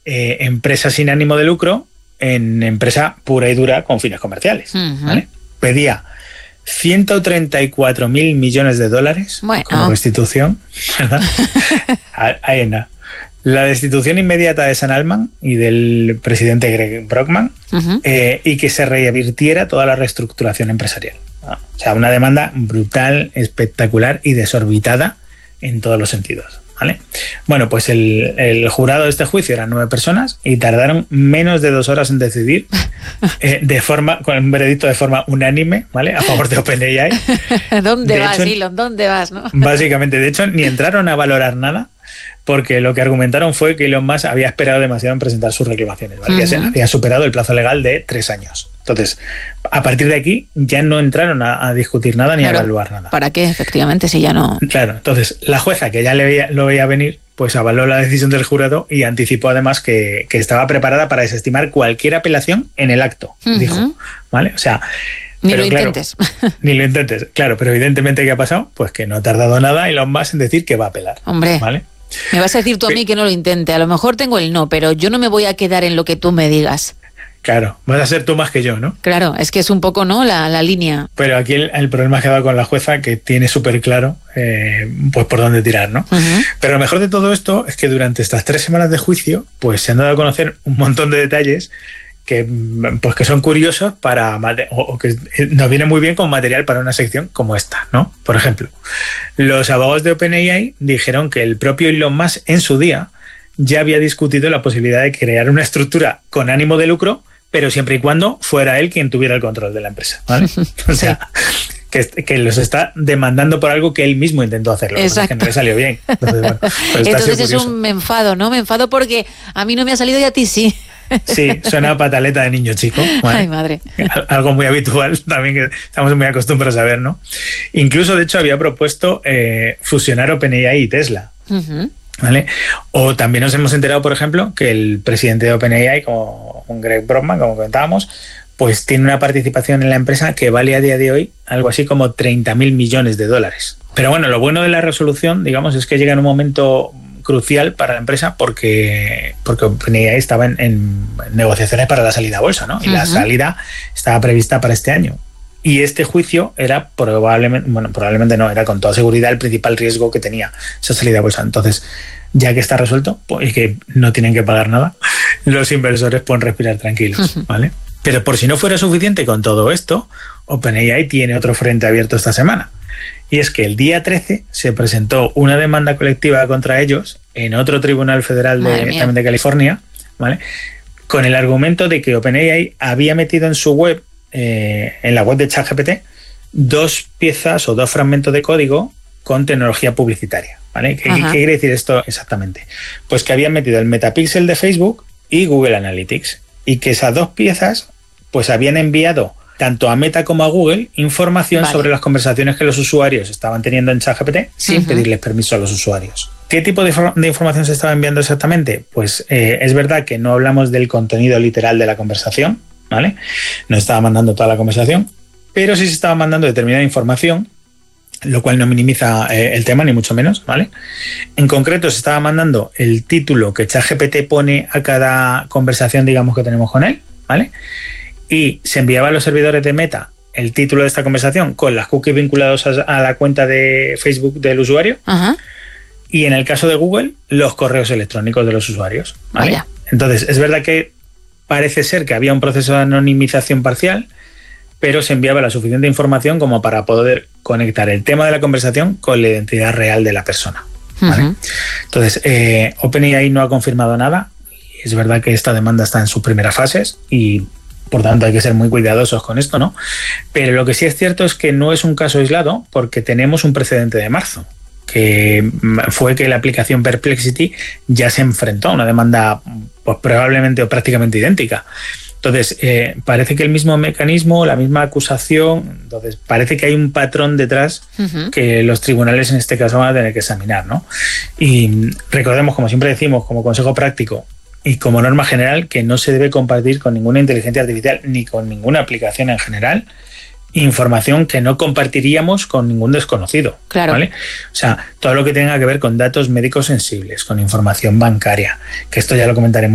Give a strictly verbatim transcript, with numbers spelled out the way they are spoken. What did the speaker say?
eh, empresa sin ánimo de lucro en empresa pura y dura con fines comerciales. Uh-huh. ¿Vale? Pedía ciento treinta y cuatro mil millones de dólares bueno. como restitución, ¿verdad? Ahí anda. La destitución inmediata de Sam Altman y del presidente Greg Brockman, uh-huh. eh, y que se revirtiera toda la reestructuración empresarial. ¿No? O sea, una demanda brutal, espectacular y desorbitada en todos los sentidos. ¿Vale? Bueno, pues el, el jurado de este juicio eran nueve personas y tardaron menos de dos horas en decidir eh, de forma, con un veredicto de forma unánime, ¿vale? A favor de OpenAI. ¿Dónde de vas, hecho, Elon? ¿Dónde vas? ¿No? Básicamente, de hecho, ni entraron a valorar nada, porque lo que argumentaron fue que Elon Musk había esperado demasiado en presentar sus reclamaciones, ¿vale? Uh-huh. Ya había superado el plazo legal de tres años. Entonces, a partir de aquí ya no entraron a, a discutir nada ni claro, a evaluar nada. ¿Para qué? Efectivamente, si ya no... Claro, entonces la jueza, que ya le veía, lo veía venir, pues avaló la decisión del jurado y anticipó además que, que estaba preparada para desestimar cualquier apelación en el acto, uh-huh. dijo. ¿Vale? O sea... Ni pero lo claro, intentes. Ni lo intentes, claro, pero evidentemente ¿qué ha pasado? Pues que no ha tardado nada Elon Musk en decir que va a apelar. Hombre, ¿vale? Me vas a decir tú a mí que no lo intente. A lo mejor tengo el no, pero yo no me voy a quedar en lo que tú me digas. Claro, vas a ser tú más que yo, ¿no? Claro, es que es un poco, ¿no?, la, la línea. Pero aquí el, el problema ha quedado con la jueza, que tiene súper claro eh, pues por dónde tirar, ¿no? Uh-huh. Pero lo mejor de todo esto es que durante estas tres semanas de juicio pues se han dado a conocer un montón de detalles que, pues, que son curiosos para o, o que nos viene muy bien como material para una sección como esta, ¿no? Por ejemplo, los abogados de OpenAI dijeron que el propio Elon Musk en su día ya había discutido la posibilidad de crear una estructura con ánimo de lucro, pero siempre y cuando fuera él quien tuviera el control de la empresa, ¿vale? O sea, que, que los está demandando por algo que él mismo intentó hacerlo, que no le salió bien. Entonces, bueno, pues entonces es un me enfado, ¿no? Me enfado porque a mí no me ha salido y a ti sí. Sí, suena a pataleta de niño chico, ¿vale? Ay, madre. Algo muy habitual también, que estamos muy acostumbrados a ver, ¿no? Incluso, de hecho, había propuesto eh, fusionar OpenAI y Tesla. Uh-huh. ¿Vale? O también nos hemos enterado, por ejemplo, que el presidente de OpenAI, como Greg Brockman, como comentábamos, pues tiene una participación en la empresa que vale a día de hoy algo así como treinta mil millones de dólares. Pero bueno, lo bueno de la resolución, digamos, es que llega en un momento crucial para la empresa porque, porque OpenAI estaba en, en negociaciones para la salida a bolsa, ¿no? Y uh-huh. la salida estaba prevista para este año. Y este juicio era probablemente, bueno, probablemente no, era con toda seguridad el principal riesgo que tenía esa salida a bolsa. Entonces, ya que está resuelto, pues, y que no tienen que pagar nada, los inversores pueden respirar tranquilos, ¿vale? Pero por si no fuera suficiente con todo esto, OpenAI tiene otro frente abierto esta semana. Y es que el día trece se presentó una demanda colectiva contra ellos en otro tribunal federal de, también de California, ¿vale? Con el argumento de que OpenAI había metido en su web, eh, en la web de ChatGPT, dos piezas o dos fragmentos de código con tecnología publicitaria, ¿vale? ¿Qué, ¿Qué quiere decir esto exactamente? Pues que habían metido el Metapixel de Facebook y Google Analytics, y que esas dos piezas pues habían enviado tanto a Meta como a Google información vale. sobre las conversaciones que los usuarios estaban teniendo en ChatGPT sin uh-huh. pedirles permiso a los usuarios. ¿Qué tipo de, de información se estaba enviando exactamente? Pues eh, es verdad que no hablamos del contenido literal de la conversación, ¿vale? No estaba mandando toda la conversación, pero sí se estaba mandando determinada información, lo cual no minimiza eh, el tema, ni mucho menos, ¿vale? En concreto, se estaba mandando el título que ChatGPT pone a cada conversación, digamos, que tenemos con él, ¿vale? Y se enviaba a los servidores de Meta el título de esta conversación con las cookies vinculados a, a la cuenta de Facebook del usuario. Ajá. Y en el caso de Google, los correos electrónicos de los usuarios, ¿vale? Vaya. Entonces, es verdad que parece ser que había un proceso de anonimización parcial, pero se enviaba la suficiente información como para poder conectar el tema de la conversación con la identidad real de la persona, ¿vale? Uh-huh. Entonces, eh, OpenAI no ha confirmado nada. Es verdad que esta demanda está en sus primeras fases y por tanto hay que ser muy cuidadosos con esto, ¿no? Pero lo que sí es cierto es que no es un caso aislado, porque tenemos un precedente de marzo, que fue que la aplicación Perplexity ya se enfrentó a una demanda pues probablemente o prácticamente idéntica. Entonces, eh, parece que el mismo mecanismo, la misma acusación, entonces parece que hay un patrón detrás uh-huh. que los tribunales en este caso van a tener que examinar, ¿no? Y recordemos, como siempre decimos, como consejo práctico y como norma general, que no se debe compartir con ninguna inteligencia artificial ni con ninguna aplicación en general información que no compartiríamos con ningún desconocido. Claro. ¿Vale? O sea, todo lo que tenga que ver con datos médicos sensibles, con información bancaria, que esto ya lo comentaremos